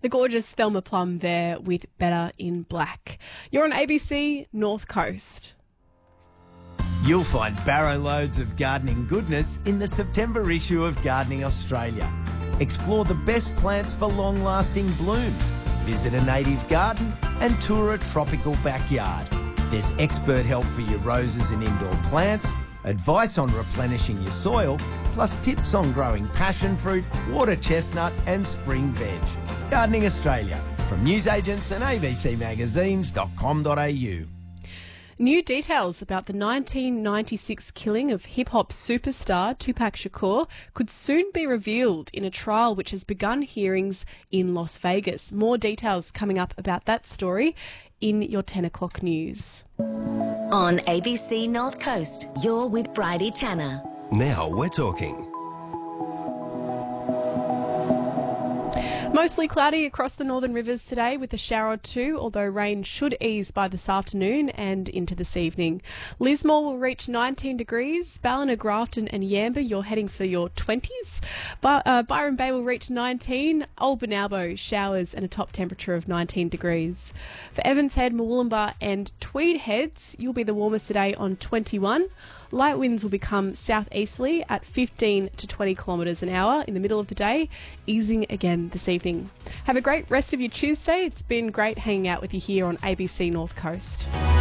The gorgeous Thelma Plum there with Better in Black. You're on ABC North Coast. You'll find barrow loads of gardening goodness in the September issue of Gardening Australia. Explore the best plants for long-lasting blooms. Visit a native garden and tour a tropical backyard. There's expert help for your roses and indoor plants, advice on replenishing your soil, plus tips on growing passion fruit, water chestnut and spring veg. Gardening Australia, from newsagents and abcmagazines.com.au. New details about the 1996 killing of hip-hop superstar Tupac Shakur could soon be revealed in a trial which has begun hearings in Las Vegas. More details coming up about that story in your 10 o'clock news. On ABC North Coast, you're with Bridie Tanner. Now we're talking. Mostly cloudy across the northern rivers today with a shower or two, although rain should ease by this afternoon and into this evening. Lismore will reach 19 degrees. Ballina, Grafton and Yamba, you're heading for your 20s. Byron Bay will reach 19. Old Benalbo, showers and a top temperature of 19 degrees. For Evans Head, Murwillumbah and Tweed Heads, you'll be the warmest today on 21. Light winds will become southeasterly at 15 to 20 kilometres an hour in the middle of the day, easing again this evening. Have a great rest of your Tuesday. It's been great hanging out with you here on ABC North Coast.